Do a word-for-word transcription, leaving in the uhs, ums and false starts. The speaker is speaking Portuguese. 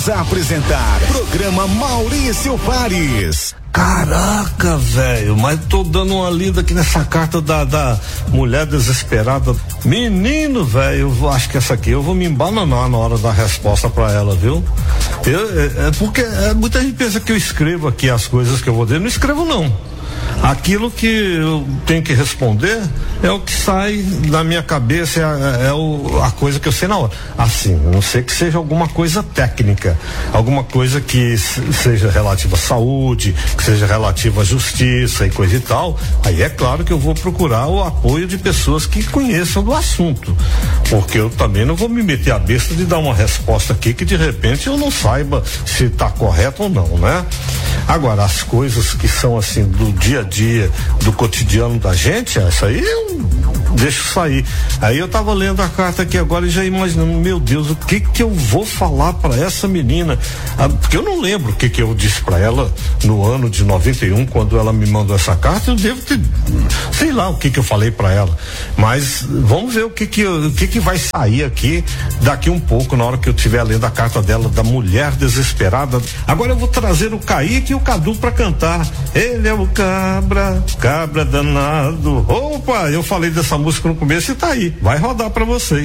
Voltamos a apresentar programa Maurício Fares. Caraca, velho, mas tô dando uma lida aqui nessa carta da, da mulher desesperada. Menino, velho, eu acho que essa aqui eu vou me embananar na hora da resposta pra ela, viu? Eu, é, é porque é, muita gente pensa que eu escrevo aqui as coisas que eu vou dizer, não escrevo não. Aquilo que eu tenho que responder é o que sai da minha cabeça, é, é o, a coisa que eu sei na hora. Assim, a não ser que seja alguma coisa técnica, alguma coisa que seja relativa à saúde, que seja relativa à justiça e coisa e tal, aí é claro que eu vou procurar o apoio de pessoas que conheçam do assunto, porque eu também não vou me meter a besta de dar uma resposta aqui que de repente eu não saiba se está correto ou não, né? Agora, as coisas que são assim do dia a dia, do cotidiano da gente, essa aí eu deixo sair. Aí eu tava lendo a carta aqui agora e já imaginando, meu Deus, o que que eu vou falar para essa menina? Ah, porque eu não lembro o que que eu disse para ela no ano de noventa e um, quando ela me mandou essa carta. Eu devo ter, sei lá o que que eu falei para ela, mas vamos ver o que que eu, o que que vai sair aqui daqui um pouco, na hora que eu estiver lendo a carta dela, da mulher desesperada. Agora eu vou trazer o Kaique e o Cadu para cantar. Ele é o cabra, cabra danado. Opa, eu falei dessa música no começo e tá aí, vai rodar para vocês.